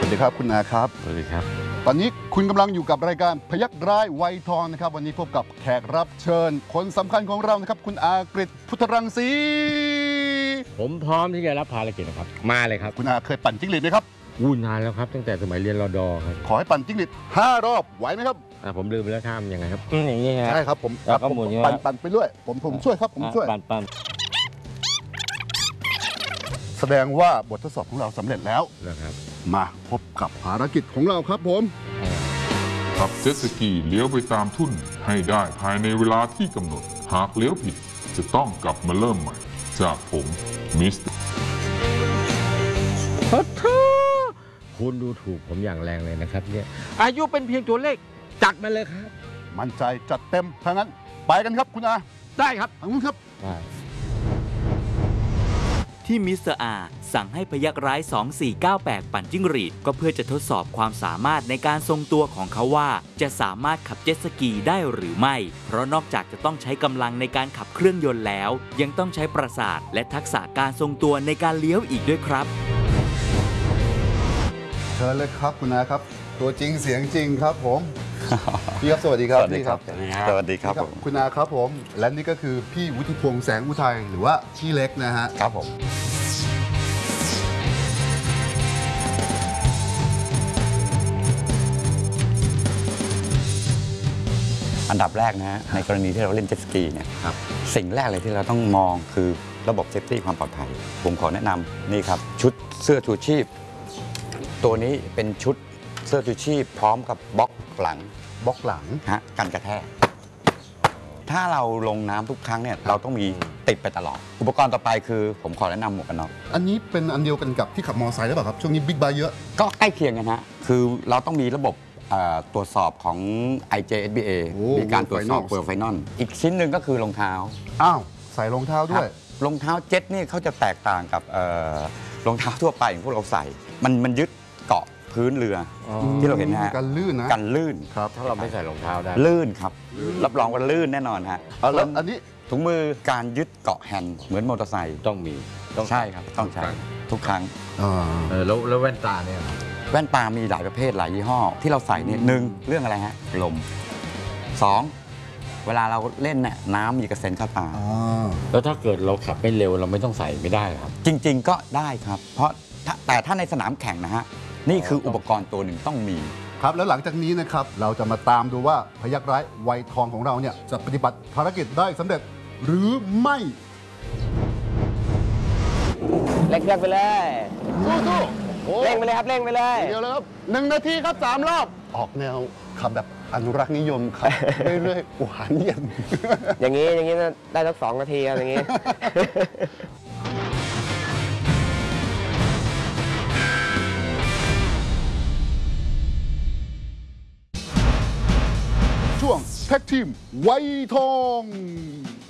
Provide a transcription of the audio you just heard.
วัสดีครับคุณอาครับสวัสดีครับตอนนี้คุณกำลังอยู่กับรายการพยัคฆ์ร้ายวัยทองนะครับวันนี้พบกับแขกรับเชิญคนสำคัญของเรานะครับคุณอากฤษพุทธรังสีผมพร้อมที่จะรับภารกิจนะครับมาเลยครับคุณอาเคยปั่นจิ้งหรีดไหมครับนานแล้วครับตั้งแต่สมัยเรียนรดครับขอให้ปั่นจิ้งหรีด5 รอบไหวไหมครับผมลืมไปแล้วท่ามันยังไงครับอย่างนี้ใช่ครับผมแล้วก็หมุนปั่นไปเรื่อยผมช่วยครับผมช่วยปั่นแสดงว่าบททดสอบของเราสำเร็จแล้วนะครับมาพบกับภารกิจของเราครับผมขับเจ็ตสกีเลี้ยวไปตามทุ่นให้ได้ภายในเวลาที่กำหนดหากเลี้ยวผิดจะต้องกลับมาเริ่มใหม่จากผมมิสเตอร์คุณดูถูกผมอย่างแรงเลยนะครับเนี่ยอายุเป็นเพียงตัวเลขจัดมาเลยครับมั่นใจจัดเต็มถ้างั้นไปกันครับคุณอาได้ครับทางนู้นครับที่มิสเตอร์อาสั่งให้พยัคฆ์ร้าย2498ปั่นจิ้งหรีดก็เพื่อจะทดสอบความสามารถในการทรงตัวของเขาว่าจะสามารถขับเจ็ตสกีได้หรือไม่เพราะนอกจากจะต้องใช้กำลังในการขับเครื่องยนต์แล้วยังต้องใช้ประสาทและทักษะการทรงตัวในการเลี้ยวอีกด้วยครับเชิญเลยครับคุณอาครับตัวจริงเสียงจริงครับผมพี่ครับสวัสดีครับสวัสดีครับสวัสดีครับผมคุณอาครับผมและนี่ก็คือพี่วุฒิพงษ์แสงอุทัยหรือว่าพี่เล็กนะฮะครับผมอันดับแรกนะฮะในกรณีที่เราเล่นเจ็ตสกีเนี่ยสิ่งแรกเลยที่เราต้องมองคือระบบเซฟตี้ความปลอดภัยผมขอแนะนำนี่ครับชุดเสื้อชูชีพตัวนี้เป็นชุดเสื้อชูชีพพร้อมกับบล็อกหลังฮะกันกระแทกถ้าเราลงน้ำทุกครั้งเนี่ยเราต้องมีติดไปตลอดอุปกรณ์ต่อไปคือผมขอแนะนำหมวกกันน็อกอันนี้เป็นอันเดียวกันกับที่ขับมอเตอร์ไซค์หรือเปล่าครับช่วงนี้บิ๊กไบค์เยอะก็ใกล้เคียงกันฮะคือเราต้องมีระบบตรวจสอบของ IJSBA มีการตรวจสอบเปลือกไฟนอลอีกชิ้นหนึ่งก็คือรองเท้าอ้าวใส่รองเท้าด้วยรองเท้าเจ็ตนี่เขาจะแตกต่างกับรองเท้าทั่วไปอย่างพวกเราใส่มันยึดเกาะพื้นเรือที่เราเห็นนะฮะกันลื่นนะกันลื่นครับถ้าเราไม่ใส่รองเท้าได้ลื่นครับรับรองว่าลื่นแน่นอนฮะแล้วอันนี้ถุงมือการยึดเกาะแฮนด์เหมือนมอเตอร์ไซค์ต้องมีใช่ครับต้องใช้ทุกครั้งแล้วแว่นตาเนี่ยแว่นตามีหลายประเภทหลายยี่ห้อที่เราใส่เนี่ย1เรื่องอะไรฮะลม2เวลาเราเล่นเนี่ยน้ำมีกระเซ็นเข้าตาแล้วถ้าเกิดเราขับไม่เร็วเราไม่ต้องใส่ไม่ได้ครับจริงๆก็ได้ครับเพราะแต่ถ้าในสนามแข่งนะฮะนี่คืออุปกรณ์ตัวหนึ่งต้องมีครับแล้วหลังจากนี้นะครับเราจะมาตามดูว่าพยัคฆ์ร้ายวัยทองของเราเนี่ยจะปฏิบัติภารกิจได้สำเร็จหรือไม่เร่งเครื่องไปเลยสู้เร่งไปเลยครับเร่งไปเลยเดี๋ยวเลยครับ1 นาทีครับ3 รอบออกแนวขับแบบอนุรักษ์นิยมครับเรื่อยๆหวานเย็นอย่างนี้ได้สัก2 นาทีครับอย่างนี้ช่วงแท็กทีมวัยทอง